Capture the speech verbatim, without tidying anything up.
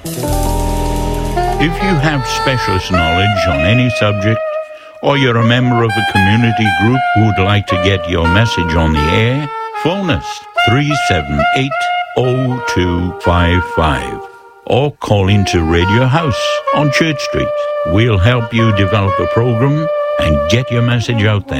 If you have specialist knowledge on any subject, or you're a member of a community group who would like to get your message on the air, phone us three seven eight, zero two five five or call into Radio House on Church Street. We'll help you develop a program and get your message out there.